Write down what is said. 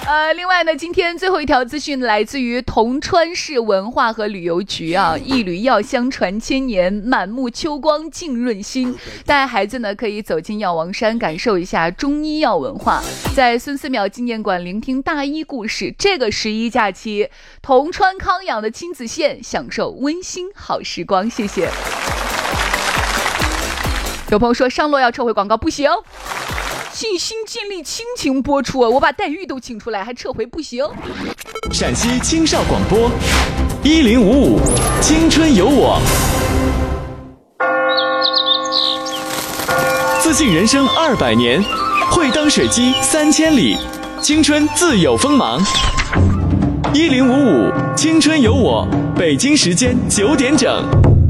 另外呢，今天最后一条资讯来自于铜川市文化和旅游局啊，一缕药香传千年，满目秋光浸润心。带孩子呢可以走进药王山，感受一下中医药文化，在孙思邈纪念馆聆听大医故事。这个11假期，铜川康养的亲子线，享受温馨好时光。谢谢。有朋友说上洛要撤回广告，不行。尽心尽力倾情播出，我把黛玉都请出来还撤回不行。 陕西青少广播1055青春有我，自信人生200年，会当水击3000里，青春自有锋芒。1055青春有我，北京时间9点整。